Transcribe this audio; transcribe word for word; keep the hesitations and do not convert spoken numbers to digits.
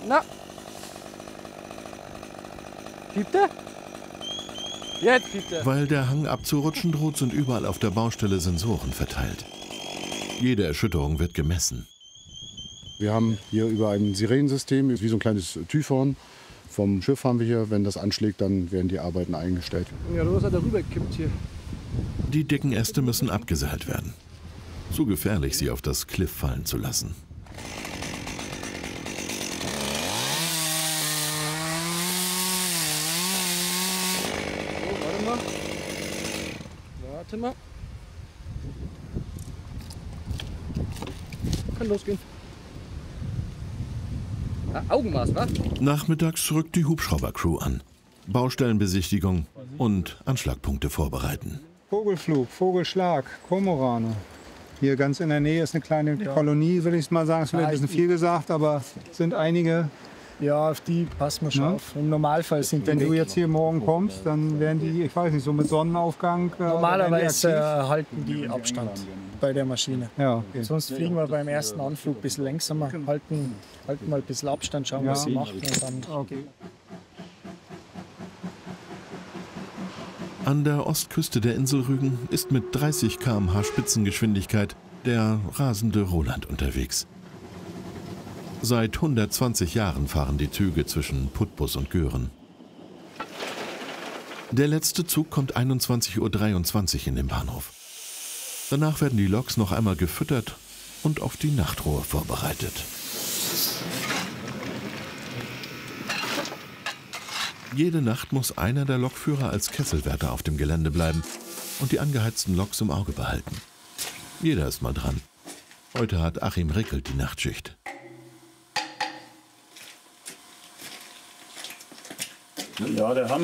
Na. Piept er? Jetzt piept er. Weil der Hang abzurutschen droht, sind überall auf der Baustelle Sensoren verteilt. Jede Erschütterung wird gemessen. Wir haben hier über ein Sirenensystem, wie so ein kleines Typhon. Vom Schiff haben wir hier, wenn das anschlägt, dann werden die Arbeiten eingestellt. Ja, du hast ja darüber gekippt hier. Die dicken Äste müssen abgeseilt werden. Zu gefährlich, sie auf das Kliff fallen zu lassen. So, warte mal. Warte mal. Kann losgehen. Ah, Augenmaß, was? Nachmittags rückt die Hubschraubercrew an. Baustellenbesichtigung und Anschlagpunkte vorbereiten. Vogelflug, Vogelschlag, Kormorane. Hier ganz in der Nähe ist eine kleine ja. Kolonie, will ich mal sagen. Es wird ein bisschen viel gesagt, aber es sind einige. Ja, auf die passen wir schon Ja. auf. Im Normalfall sind Wenn die du weg. jetzt hier morgen kommst, dann werden die, ich weiß nicht, so mit Sonnenaufgang. Äh, Normalerweise werden äh, halten die Abstand bei der Maschine. die ja, okay. Sonst fliegen wir beim ersten Anflug ein bisschen langsamer, halten, halten mal ein bisschen Abstand, schauen, Ja. was sie macht. Und dann Okay. An der Ostküste der Insel Rügen ist mit dreißig Kilometer pro Stunde Spitzengeschwindigkeit der rasende Roland unterwegs. Seit hundertzwanzig Jahren fahren die Züge zwischen Putbus und Göhren. Der letzte Zug kommt einundzwanzig Uhr dreiundzwanzig in den Bahnhof. Danach werden die Loks noch einmal gefüttert und auf die Nachtruhe vorbereitet. Jede Nacht muss einer der Lokführer als Kesselwärter auf dem Gelände bleiben und die angeheizten Loks im Auge behalten. Jeder ist mal dran. Heute hat Achim Rickelt die Nachtschicht. Ja, der Hammer.